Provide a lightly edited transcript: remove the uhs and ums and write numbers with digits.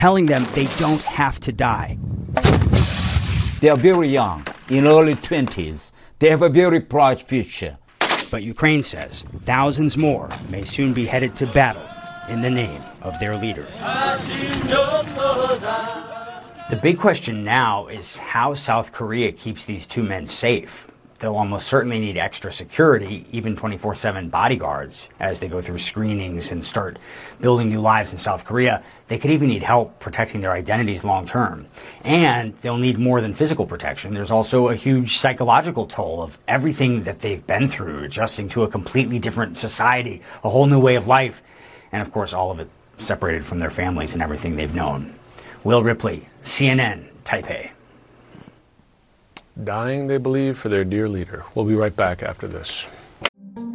telling them they don't have to die. They are very young, in early 20s. They have a very bright future. But Ukraine says thousands more may soon be headed to battle in the name of their leader. The big question now is how South Korea keeps these two men safe. They'll almost certainly need extra security, even 24/7 bodyguards, as they go through screenings and start building new lives in South Korea. They could even need help protecting their identities long term. And they'll need more than physical protection. There's also a huge psychological toll of everything that they've been through, adjusting to a completely different society, a whole new way of life. And of course, all of it separated from their families and everything they've known. Will Ripley, CNN, Taipei. Dying, they believe, for their dear leader. We'll be right back after this.